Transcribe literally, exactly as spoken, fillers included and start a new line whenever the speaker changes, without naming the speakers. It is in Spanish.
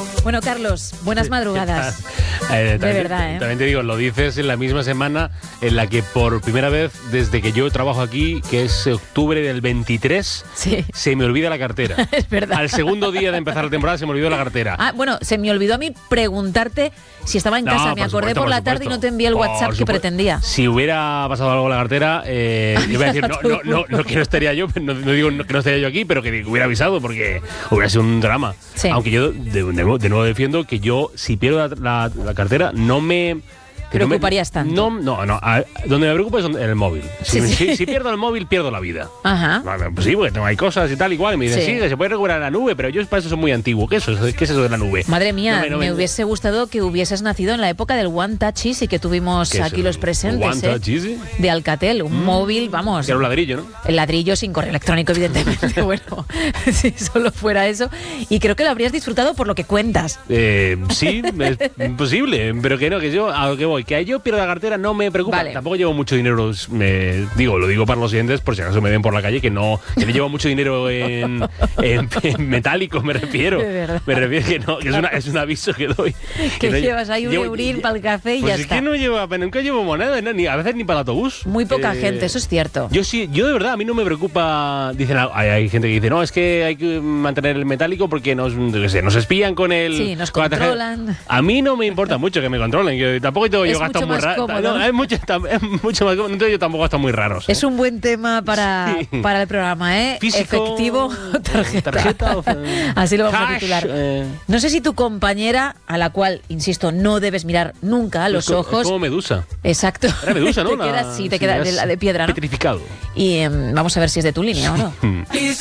Bueno, Carlos, buenas madrugadas.
Eh,
de
también,
verdad, ¿eh?
También te digo, lo dices en la misma semana en la que por primera vez desde que yo trabajo aquí, que es octubre del veintitrés,
Sí.
se me olvida la cartera.
Es verdad.
Al segundo día de empezar la temporada se me olvidó la cartera.
Ah, bueno, se me olvidó a mí preguntarte si estaba en
No,
casa. Me
por
acordé
supuesto,
por la
por
tarde y
supuesto.
no te envié el
Por
WhatsApp que
supuesto.
pretendía.
Si hubiera pasado algo con la cartera, eh, iba a decir, no, no, no, no que no estaría yo, no, no digo que no estaría yo aquí, pero que hubiera avisado porque hubiera sido un drama.
Sí.
Aunque yo de, de, de nuevo defiendo que yo, si pierdo la, la, la cartera, no me... que no me-
¿Preocuparías tanto?
No, no, no. A- donde me preocupa es en el móvil. Si,
Sí, sí.
si- si pierdo el móvil, pierdo la vida.
Ajá.
Vale, pues sí, porque tengo, hay cosas y tal, igual. Y me dicen,
Sí.
sí, que se puede recuperar la nube, pero yo para eso soy muy antiguo. ¿Qué es eso? ¿Qué es eso de la nube?
Madre mía,
No me- no
me,
me-
hubiese gustado que hubieses nacido en la época del One Touch Easy que tuvimos
¿Qué es
aquí
el
los presentes.
One
¿eh?
Touch Easy?
De Alcatel, un móvil, vamos.
Que era un ladrillo, ¿no?
El ladrillo sin correo electrónico, evidentemente. Bueno, si solo fuera eso. Y creo que lo habrías disfrutado por lo que cuentas.
Eh, sí, es posible, pero que no, que yo a lo que voy, que a yo pierda la cartera no me preocupa.
Vale.
Tampoco llevo mucho dinero, me, digo, lo digo para los siguientes por si acaso me ven por la calle, que no, que no llevo mucho dinero en, en, en metálico, me refiero.
De verdad.
Me refiero que no, que es, una, es un aviso que doy.
Que
no-
llevas ahí un
llevo-
eurín para el café y
pues
ya
es
está.
que no llevo, nunca llevo moneda, no, ni, a veces ni para el autobús.
Muy poca
Eh,
gente, eso es cierto.
Yo sí, yo de verdad, a mí no me preocupa. Dicen, hay, hay gente que dice, no, es que hay que mantener el metálico porque nos, yo qué sé, nos espían con el.
Sí, nos
con la tarjeta.
controlan.
A mí no me importa mucho que me controlen, que tampoco tengo
Es
yo gastos
mucho
muy
más
raros.
cómodo, ¿no?
Es mucho, tam- es mucho más cómodo, no tengo yo tampoco gastos muy raros.
Es
¿eh?
un buen tema para,
Sí.
para el programa, ¿eh?
Físico,
Efectivo, tarjeta.
tarjeta, o-
Así lo vamos a
cash,
titular.
eh.
No sé si tu compañera, a la cual, insisto, no debes mirar nunca a los
Es co-
ojos.
Es como Medusa.
Exacto.
Era Medusa, ¿no?
Te
La-
queda, sí, te
sí,
queda de,
es
la de piedra, ¿no?
Petrificado.
Y em, vamos a ver si es de tu línea o no.